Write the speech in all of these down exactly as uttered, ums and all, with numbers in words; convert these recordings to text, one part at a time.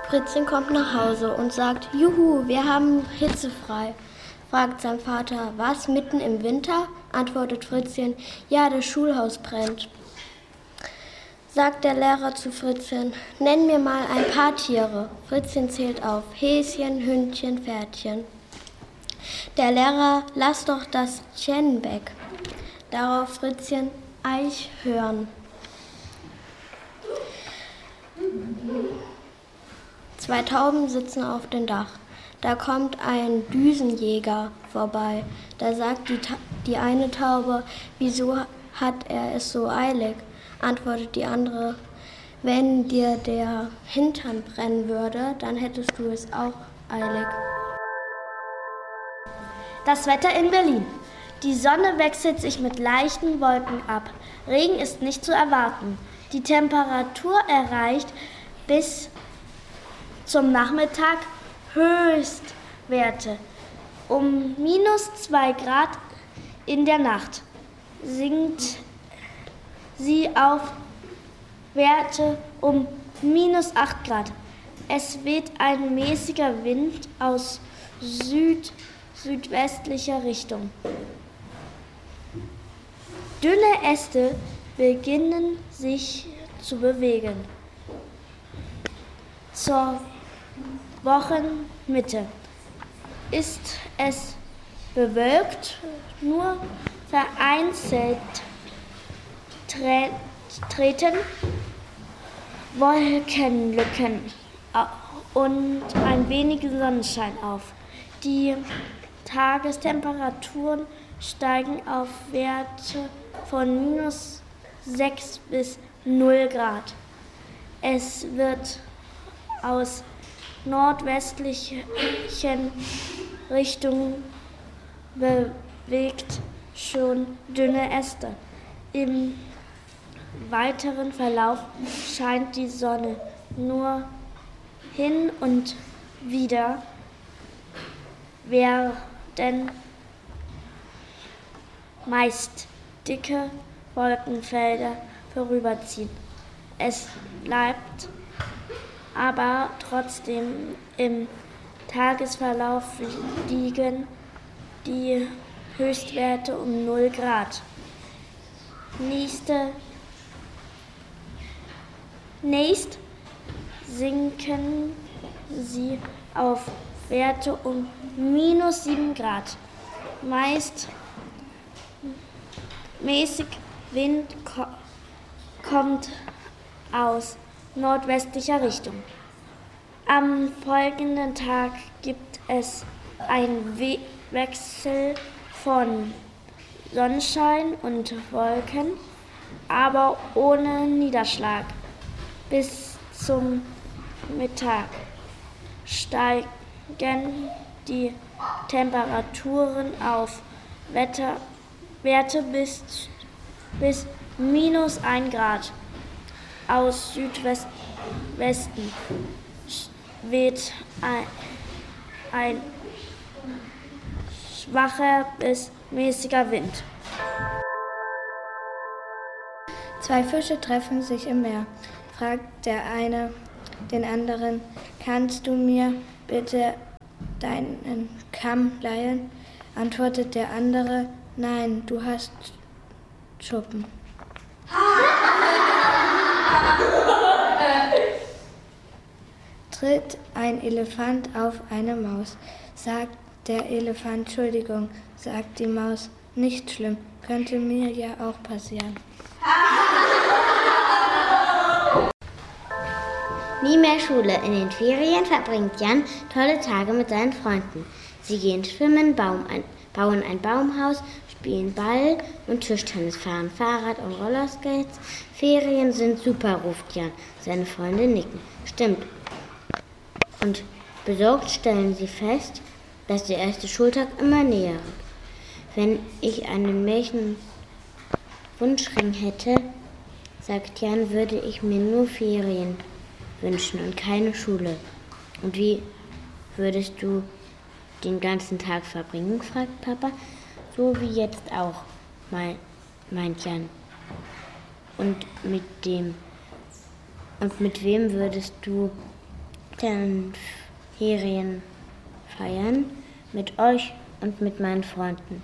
Fritzchen kommt nach Hause und sagt, Juhu, wir haben hitzefrei. Fragt sein Vater, was, mitten im Winter? Antwortet Fritzchen, ja, das Schulhaus brennt. Sagt der Lehrer zu Fritzchen, nenn mir mal ein paar Tiere. Fritzchen zählt auf, Häschen, Hündchen, Pferdchen. Der Lehrer, lass doch das Tchen weg. Darauf Fritzchen, Eichhörn. Zwei Tauben sitzen auf dem Dach. Da kommt ein Düsenjäger vorbei. Da sagt die, Ta- die eine Taube, wieso hat er es so eilig? Antwortet die andere, wenn dir der Hintern brennen würde, dann hättest du es auch eilig. Das Wetter in Berlin. Die Sonne wechselt sich mit leichten Wolken ab. Regen ist nicht zu erwarten. Die Temperatur erreicht bis zum Nachmittag Höchstwerte. Um minus zwei Grad in der Nacht sinkt sie auf Werte um minus acht Grad. Es weht ein mäßiger Wind aus süd-südwestlicher Richtung. Dünne Äste beginnen sich zu bewegen. Zur Wochenmitte ist es bewölkt, nur vereinzelt tre- treten Wolkenlücken und ein wenig Sonnenschein auf. Die Tagestemperaturen steigen auf Werte von minus sechs bis null Grad. Es wird aus nordwestlichen Richtung bewegt schon dünne Äste. Im weiteren Verlauf scheint die Sonne nur hin und wieder, werden meist dicke Wolkenfelder vorüberziehen. Es bleibt aber trotzdem im Tagesverlauf liegen die Höchstwerte um null Grad. Nächste, nächst sinken sie auf Werte um minus sieben Grad. Meist mäßig Wind ko- kommt aus nordwestlicher Richtung. Am folgenden Tag gibt es einen We- Wechsel von Sonnenschein und Wolken, aber ohne Niederschlag. Bis zum Mittag steigen die Temperaturen auf Wetter, Werte bis, bis minus ein Grad. Aus Südwesten weht ein, ein schwacher bis mäßiger Wind. Zwei Fische treffen sich im Meer. Fragt der eine den anderen, kannst du mir bitte deinen Kamm leihen? Antwortet der andere, nein, du hast Schuppen. Tritt ein Elefant auf eine Maus. Sagt der Elefant, Entschuldigung, sagt die Maus, nicht schlimm, könnte mir ja auch passieren. Nie mehr Schule. In den Ferien verbringt Jan tolle Tage mit seinen Freunden. Sie gehen schwimmen, bauen ein, bauen ein Baumhaus, spielen Ball und Tischtennis, fahren Fahrrad und Rollerskates. Ferien sind super, ruft Jan. Seine Freunde nicken. Stimmt. Und besorgt stellen sie fest, dass der erste Schultag immer näher rückt. Wenn ich einen Märchenwunschring hätte, sagt Jan, würde ich mir nur Ferien wünschen und keine Schule. Und wie würdest du den ganzen Tag verbringen, fragt Papa. So wie jetzt auch, meint Jan. Und mit dem und mit wem würdest du den Ferien feiern mit euch und mit meinen Freunden.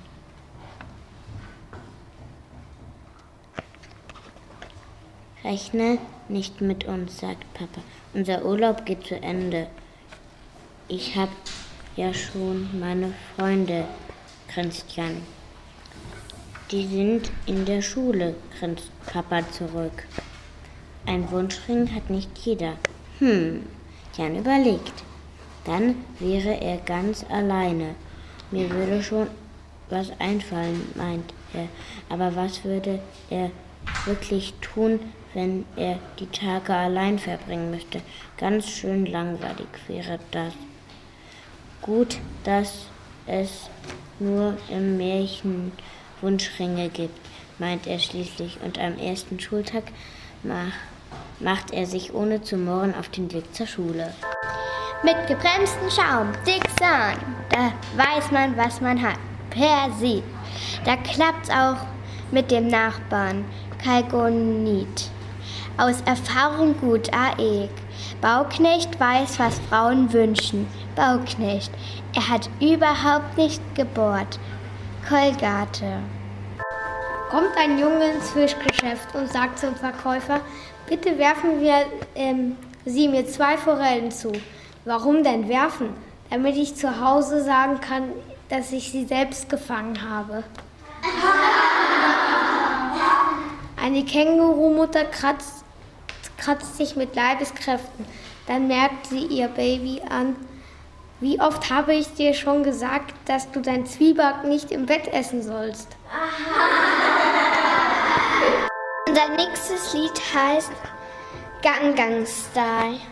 Rechne nicht mit uns, sagt Papa. Unser Urlaub geht zu Ende. Ich habe ja schon meine Freunde, grinst Jan. Die sind in der Schule, grinst Papa zurück. Ein Wunschring hat nicht jeder. Hm, Jan überlegt. Dann wäre er ganz alleine. Mir würde schon was einfallen, meint er. Aber was würde er wirklich tun, wenn er die Tage allein verbringen müsste? Ganz schön langweilig wäre das. Gut, dass es nur im Märchen Wunschringe gibt, meint er schließlich. Und am ersten Schultag mach, macht er sich ohne zu murren auf den Weg zur Schule. Mit gebremstem Schaum, Dixon, da weiß man, was man hat. Per se. Da klappt's auch mit dem Nachbarn, Kalgonit. Aus Erfahrung gut, Aeg. Bauknecht weiß, was Frauen wünschen. Bauknecht, er hat überhaupt nicht gebohrt. Kolgate. Kommt ein Junge ins Fischgeschäft und sagt zum Verkäufer, bitte werfen wir ähm, Sie mir zwei Forellen zu. Warum denn werfen? Damit ich zu Hause sagen kann, dass ich sie selbst gefangen habe. Eine Kängurumutter kratzt, kratzt sich mit Leibeskräften. Dann merkt sie ihr Baby an. Wie oft habe ich dir schon gesagt, dass du dein Zwieback nicht im Bett essen sollst? Unser nächstes Lied heißt Gangnam Style.